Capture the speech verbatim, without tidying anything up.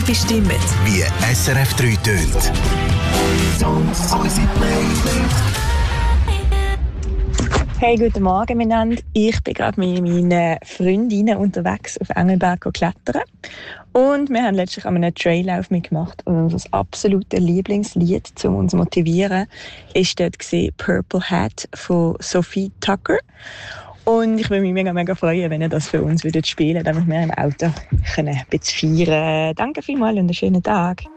bestimmen, wie S R F drei tönt. Songs, unsere Playlist. Hey, guten Morgen miteinander. Ich bin gerade mit meinen Freundinnen unterwegs auf Engelberg klettern. Und wir haben letztlich an einem Traillauf mitgemacht. Und unser absolutes Lieblingslied, um uns zu motivieren, war dort «Purple Hat» von Sophie Tucker. Und ich würde mich mega, mega freuen, wenn ihr das für uns würdet spielen, damit wir im Auto können ein bisschen feiern können. Danke vielmals und einen schönen Tag.